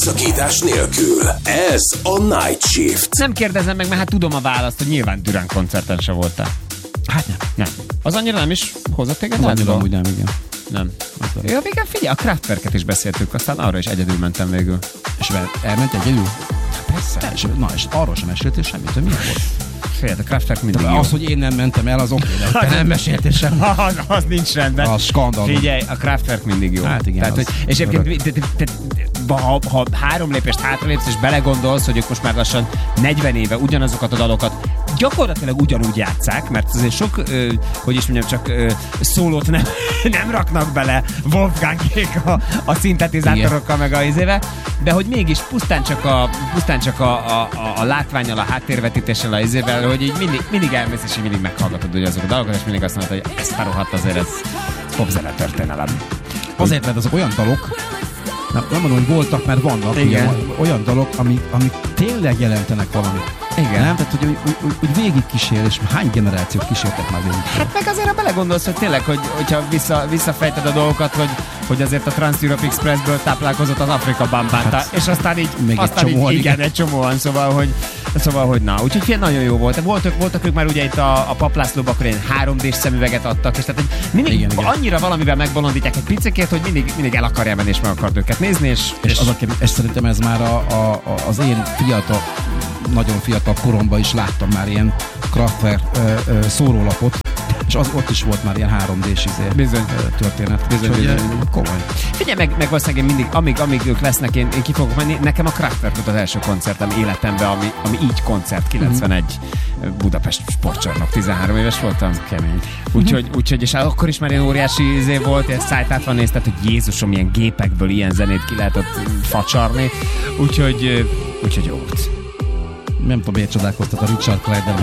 megszakítás nélkül. Ez a Night Shift. Nem kérdezem meg, mert hát tudom a választ, hogy nyilván Duran koncerten se voltál. Hát nem. Az annyira nem is hozott téged? Az annyira úgy nem, igen. Nem. Ja, végül figyelj, a Kraftwerket is beszéltük, aztán arra is egyedül mentem végül. És elment egyedül? Persze. És arról sem meséltél semmit, hogy milyen volt? Figyelj, a Kraftwerk mindig jó. Az, hogy én nem mentem el, az oké, de te nem meséltél semmit. Az nincs rendben. Az skandalum. Figyelj, a Kraftwerk mindig jó. Hát igen. Tehát, és egyébként ha 3 lépést hátralépsz, és belegondolsz, hogy ők most már lassan 40 éve ugyanazokat a dalokat gyakorlatilag ugyanúgy játsszák, mert azért sok, hogy is mondjam, csak szólót nem raknak bele Wolfgangjék a szintetizátorokkal, meg a izével, de hogy mégis pusztán csak a látvánnyal, a háttérvetítéssel, a izével, hogy így mindig elmész, és így mindig meghallgatod ugye azok a dalokat, és mindig azt mondod, hogy ez farohadt azért, ez popzene történelem. Azért, mert azok olyan dalok, nem mondom, hogy voltak, mert vannak olyan dalok, amik tényleg jelentenek valamit. Igen. Nem? Tehát, hogy végig kísér, és hány generációt kísértek már végig. Hát meg azért, ha belegondolsz, hogy tényleg, hogyha visszafejted a dolgokat, hogy azért a Trans-Europe Expressből táplálkozott az Afrika Bambáta, hát, és aztán így, egy csomóan, szóval, hogy na. Úgyhogy nagyon jó volt. Voltak ők már ugye itt a Paplászlóba, akkor ilyen 3D-s szemüveget adtak, és tehát mindig igen. Annyira valamivel megbolondítják egy picikét, hogy mindig el akarja menni, és meg akart őket nézni, és és szerintem ez már az én nagyon fiatal koromban is láttam már ilyen Kraftwerk szórólapot, és ott is volt már ilyen 3D-s történet. Bizony. Komoly. Figyelj, meg valószínűleg mindig, amíg ők lesznek, én ki fogok menni. Nekem a Kraftwerk volt az első koncertem életemben, ami így koncert, 91 Budapest Sportcsarnok, 13 éves voltam. Kemény. Úgyhogy, és akkor is már ilyen óriási volt, és szájtátva nézted, hogy Jézusom, ilyen gépekből ilyen zenét ki lehetett facsarni. Úgyhogy jó volt. Nem tudom, miért csodálkoztat a Richard Kleiderman